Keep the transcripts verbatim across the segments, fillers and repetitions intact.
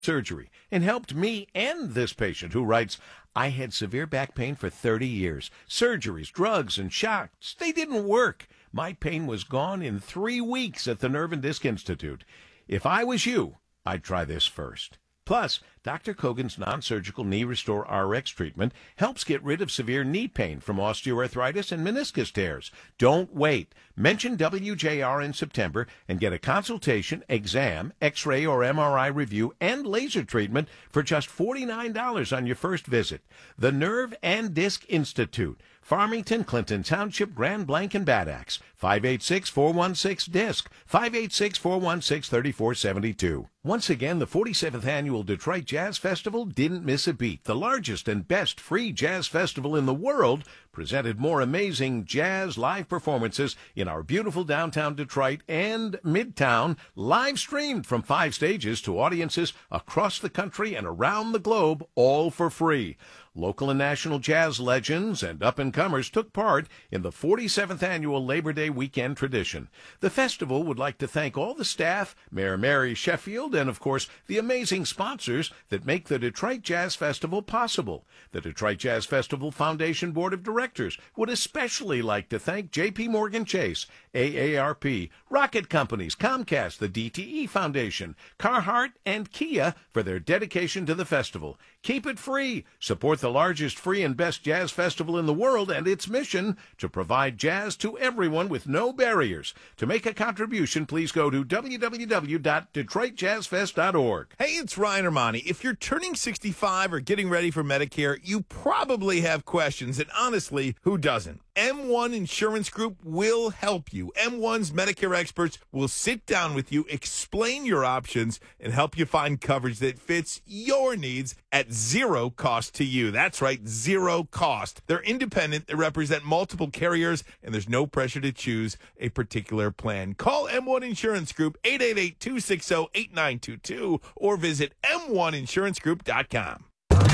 surgery and helped me and this patient who writes, I had severe back pain for thirty years. Surgeries, drugs, and shocks, they didn't work. My pain was gone in three weeks at the Nerve and Disc Institute. If I was you, I'd try this first. Plus, Doctor Kogan's non-surgical Knee Restore R X treatment helps get rid of severe knee pain from osteoarthritis and meniscus tears. Don't wait. Mention W J R in September and get a consultation, exam, X-ray or M R I review, and laser treatment for just forty-nine dollars on your first visit. The Nerve and Disc Institute, Farmington, Clinton Township, Grand Blanc, and Bad Axe. five eight six, four one six, D I S C, five eight six, four one six, three four seven two. Once again, the forty-seventh Annual Detroit Jazz Festival didn't miss a beat. The largest and best free jazz festival in the world presented more amazing jazz live performances in our beautiful downtown Detroit and Midtown, live streamed from five stages to audiences across the country and around the globe, all for free. Local and national jazz legends and up-and-comers took part in the forty-seventh Annual Labor Day weekend tradition. The festival would like to thank all the staff, Mayor Mary Sheffield, and, of course, the amazing sponsors that make the Detroit Jazz Festival possible. The Detroit Jazz Festival Foundation Board of Directors would especially like to thank J P Morgan Chase, A A R P, Rocket Companies, Comcast, the D T E Foundation, Carhartt, and Kia for their dedication to the festival. Keep it free. Support the largest free and best jazz festival in the world and its mission to provide jazz to everyone with no barriers. To make a contribution, please go to w w w dot detroit jazz fest dot org. Hey, it's Ryan Armani. If you're turning sixty-five or getting ready for Medicare, you probably have questions, and honestly, who doesn't? M one Insurance Group will help you. M one's Medicare experts will sit down with you, explain your options, and help you find coverage that fits your needs at zero cost to you. That's right, zero cost. They're independent, they represent multiple carriers, and there's no pressure to choose a particular plan. Call M one Insurance Group, eight eight eight, two six zero, eight nine two two, or visit m one insurance group dot com.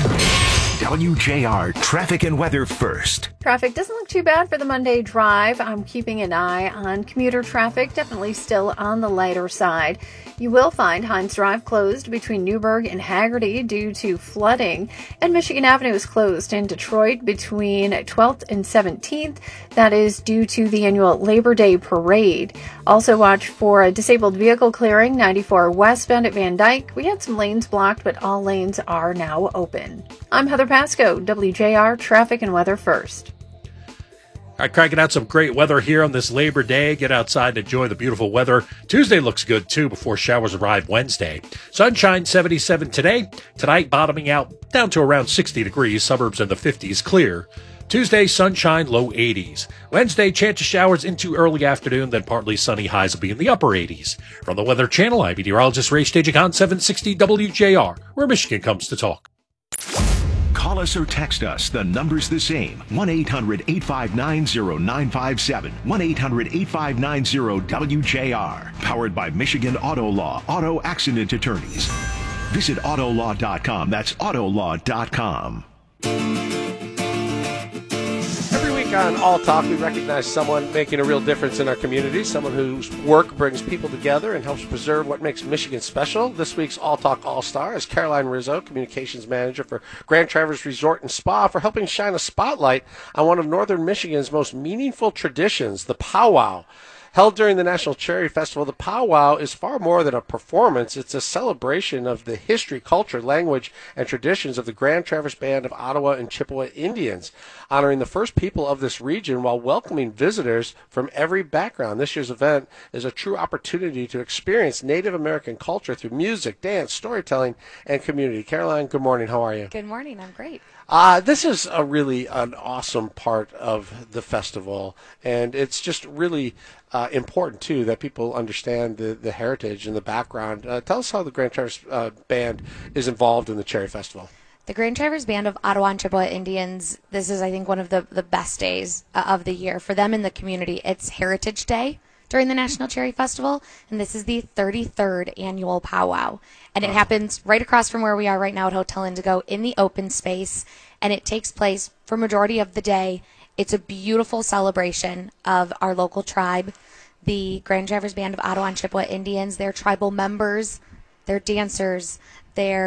W J R Traffic and Weather first. Traffic doesn't look too bad for the Monday drive. I'm keeping an eye on commuter traffic, definitely still on the lighter side. You will find Hines Drive closed between Newburgh and Haggerty due to flooding, and Michigan Avenue is closed in Detroit between twelfth and seventeenth. That is due to the annual Labor Day parade. Also watch for a disabled vehicle clearing ninety-four westbound at Van Dyke. We had some lanes blocked, but all lanes are now open. I'm Heather Pasco, W J R Traffic and Weather first. All right, cracking out some great weather here on this Labor Day. Get outside and enjoy the beautiful weather. Tuesday looks good, too, before showers arrive Wednesday. Sunshine, seventy-seven today. Tonight, bottoming out down to around sixty degrees. Suburbs in the fifties, clear. Tuesday, sunshine, low eighties. Wednesday, chance of showers into early afternoon, then partly sunny. Highs will be in the upper eighties. From the Weather Channel, I'm meteorologist Ray Staging on seven sixty W J R, where Michigan comes to talk. Call us or text us. The number's the same. one eight hundred, eight five nine, zero nine five seven. one eight hundred, eight five nine, zero W J R. Powered by Michigan Auto Law, Auto Accident Attorneys. Visit auto law dot com. That's auto law dot com. Every week on All Talk, we recognize someone making a real difference in our community, someone whose work brings people together and helps preserve what makes Michigan special. This week's All Talk All-Star is Caroline Rizzo, Communications Manager for Grand Traverse Resort and Spa, for helping shine a spotlight on one of Northern Michigan's most meaningful traditions, the powwow. Held during the National Cherry Festival, the powwow is far more than a performance. It's a celebration of the history, culture, language, and traditions of the Grand Traverse Band of Ottawa and Chippewa Indians, honoring the first people of this region while welcoming visitors from every background. This year's event is a true opportunity to experience Native American culture through music, dance, storytelling, and community. Caroline, good morning. How are you? Good morning. I'm great. Uh, this is a really an awesome part of the festival, and it's just really uh, important, too, that people understand the, the heritage and the background. Uh, tell us how the Grand Traverse uh, Band is involved in the Cherry Festival. The Grand Traverse Band of Ottawa and Chippewa Indians, this is, I think, one of the, the best days uh, of the year. For them in the community, it's Heritage Day during the National Cherry Festival, and this is the thirty-third annual powwow. And it happens right across from where we are right now at Hotel Indigo in the open space, and it takes place for majority of the day. It's a beautiful celebration of our local tribe, the Grand Traverse Band of Ottawa and Chippewa Indians, their tribal members, their dancers, their